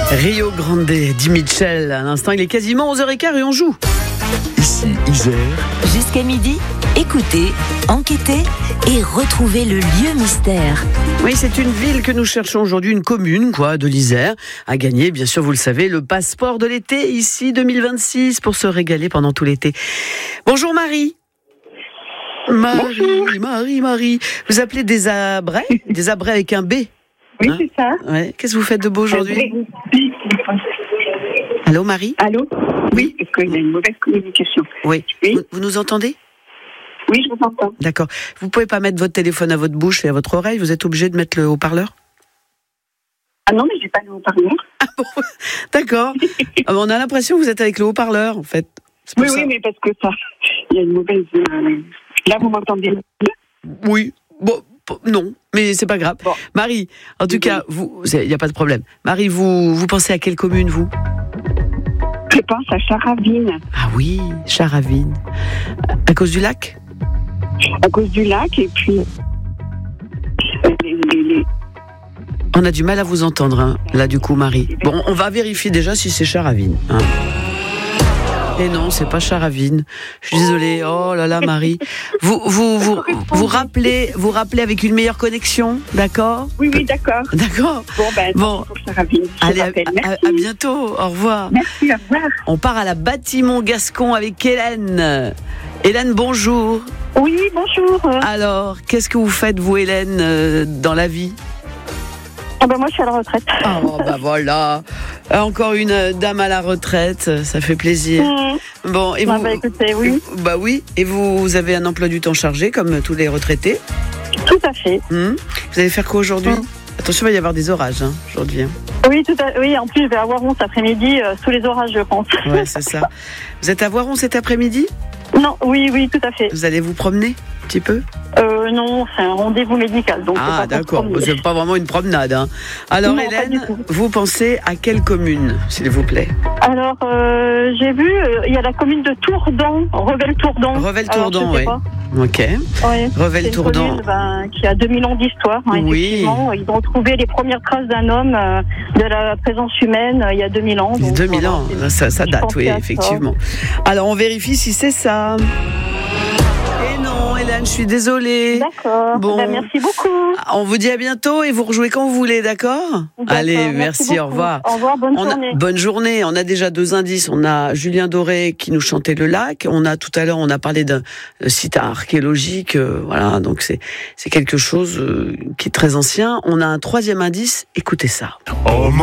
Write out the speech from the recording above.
Rio Grande, dit Mitchell. À l'instant, il est quasiment 11h15 et on joue. Ici, Isère. Jusqu'à midi, écoutez, enquêtez et retrouvez le lieu mystère. Oui, c'est une ville que nous cherchons aujourd'hui, une commune, de l'Isère, à gagner, bien sûr, vous le savez, le passeport de l'été, ici, 2026, pour se régaler pendant tout l'été. Bonjour Marie. Marie. Vous appelez des Abrais avec un B. Oui, c'est ça. Ouais. Qu'est-ce que vous faites de beau aujourd'hui? Allô, Marie? Allô? Oui, parce qu'il y a une mauvaise communication. Oui. Vous nous entendez? Oui, je vous entends. D'accord. Vous pouvez pas mettre votre téléphone à votre bouche et à votre oreille? Vous êtes obligé de mettre le haut-parleur? Ah non, mais j'ai pas le haut-parleur. Ah bon? D'accord. On a l'impression que vous êtes avec le haut-parleur, en fait. Oui, mais parce que ça, il y a une mauvaise... Là, vous m'entendez? Oui. Bon, non, mais c'est pas grave. Bon. Marie, en tout cas, il n'y a pas de problème. Marie, vous pensez à quelle commune, vous? Je pense à Charavine. Ah oui, Charavine. À cause du lac? À cause du lac, et puis... On a du mal à vous entendre, là, du coup, Marie. Bon, on va vérifier déjà si c'est Charavine. Et non, c'est pas Charavine. Je suis désolée. Oh là là, Marie. Vous rappelez avec une meilleure connexion, d'accord? Oui, d'accord. D'accord. Bon. Pour Charavine. Allez, à bientôt. Au revoir. Merci, au revoir. On part à la Bâtiment-Gascon avec Hélène. Hélène, bonjour. Oui, bonjour. Alors, qu'est-ce que vous faites, vous, Hélène, dans la vie? Moi, je suis à la retraite. Oh, voilà. Encore une dame à la retraite, ça fait plaisir. Bon, et vous? Écoutez, oui. Oui. Et vous avez un emploi du temps chargé, comme tous les retraités? Tout à fait. Vous allez faire quoi aujourd'hui? Attention, il va y avoir des orages, aujourd'hui. Oui, en plus, je vais à Voiron cet après-midi, sous les orages, je pense. Ouais, c'est ça. Vous êtes à Voiron cet après-midi? Non, oui, tout à fait. Vous allez vous promener un petit peu? Non, c'est un rendez-vous médical. Donc c'est pas d'accord, c'est pas vraiment une promenade. Alors, non, Hélène, vous pensez à quelle commune, s'il vous plaît? Alors, j'ai vu, il y a la commune de Tourdan, Revel-Tourdan. Revel-Tourdan, oui. Ok. Ouais, Revel-Tourdan. C'est une commune qui a 2000 ans d'histoire. Effectivement. Ils ont retrouvé les premières traces d'un homme de la présence humaine il y a 2000 ans. Donc, 2000 ans, ça date, oui, effectivement. Alors, on vérifie si c'est ça. Et non, Hélène, je suis désolée. D'accord. Bon, merci beaucoup. On vous dit à bientôt et vous rejouez quand vous voulez, d'accord? Allez, merci, au revoir. Au revoir, bonne journée. Bonne journée. On a déjà 2 indices. On a Julien Doré qui nous chantait le lac. Tout à l'heure, on a parlé d'un site archéologique. Voilà, donc c'est quelque chose qui est très ancien. On a un 3e indice. Écoutez ça.